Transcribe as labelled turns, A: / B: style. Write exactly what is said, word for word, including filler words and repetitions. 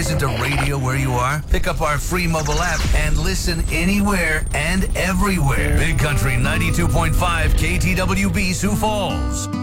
A: isn't a radio where you are? Pick up our free mobile app and listen anywhere and everywhere. Big Country ninety-two point five K T W B Sioux Falls.